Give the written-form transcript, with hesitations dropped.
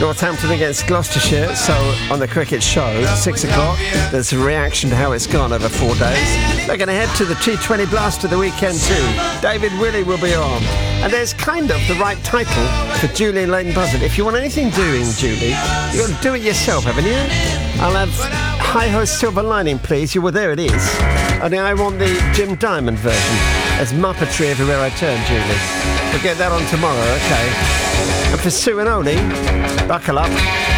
Northampton against Gloucestershire, so on the cricket show, 6 o'clock, there's a reaction to how it's gone over 4 days. They're going to head to the T20 Blast of the weekend too. David Willey will be on. And there's kind of the right title for Julie and Leighton Buzzard. If you want anything doing, Julie, you've got to do it yourself, haven't you? I'll have Hi-Ho Silver Lining, please. Well, there it is. Only I want the Jim Diamond version. There's Muppetry everywhere I turn, Julie. We'll get that on tomorrow, okay? And for Sue and Oni, buckle up.